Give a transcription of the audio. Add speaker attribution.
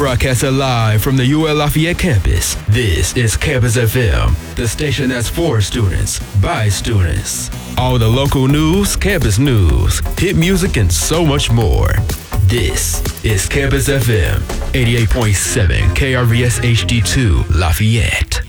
Speaker 1: Broadcasting live from the UL Lafayette campus, this is Campus FM, the station that's for students, by students. All the local news, campus news, hit music, and so much more. This is Campus FM, 88.7 KRVS HD2 Lafayette.